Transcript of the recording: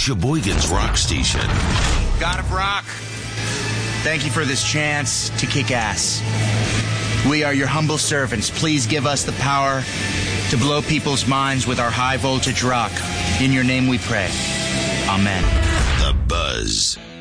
Sheboygan's Rock Station. God of Rock, thank you for this chance to kick ass. We are your humble servants. Please give us the power to blow people's minds with our high voltage rock. In your name we pray. Amen. The Buzz.